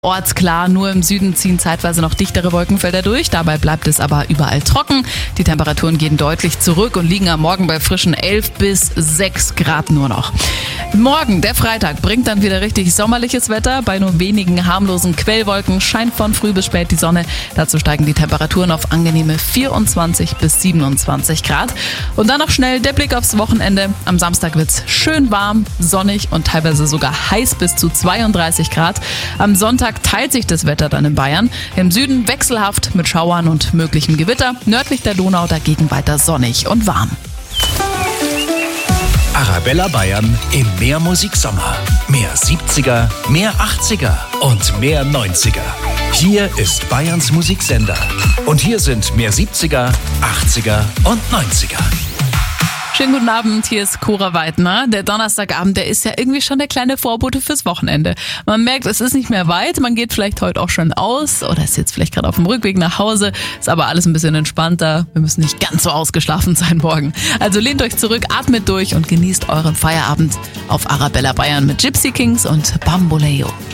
Ortsklar, nur im Süden ziehen zeitweise noch dichtere Wolkenfelder durch, dabei bleibt es aber überall trocken. Die Temperaturen gehen deutlich zurück und liegen am Morgen bei frischen 11 bis 6 Grad nur noch. Morgen, der Freitag, bringt dann wieder richtig sommerliches Wetter. Bei nur wenigen harmlosen Quellwolken scheint von früh bis spät die Sonne. Dazu steigen die Temperaturen auf angenehme 24 bis 27 Grad. Und dann noch schnell der Blick aufs Wochenende. Am Samstag wird's schön warm, sonnig und teilweise sogar heiß bis zu 32 Grad. Am Sonntag teilt sich das Wetter dann in Bayern. Im Süden wechselhaft mit Schauern und möglichem Gewitter. Nördlich der Donau dagegen weiter sonnig und warm. Arabella Bayern im Mehr Musik Sommer. Mehr 70er, mehr 80er und mehr 90er. Hier ist Bayerns Musiksender. Und hier sind mehr 70er, 80er und 90er. Schönen guten Abend, hier ist Cora Weidner. Der Donnerstagabend, der ist ja irgendwie schon der kleine Vorbote fürs Wochenende. Man merkt, es ist nicht mehr weit, man geht vielleicht heute auch schon aus oder ist jetzt vielleicht gerade auf dem Rückweg nach Hause, ist aber alles ein bisschen entspannter. Wir müssen nicht ganz so ausgeschlafen sein morgen. Also lehnt euch zurück, atmet durch und genießt euren Feierabend auf Arabella Bayern mit Gypsy Kings und Bamboleo.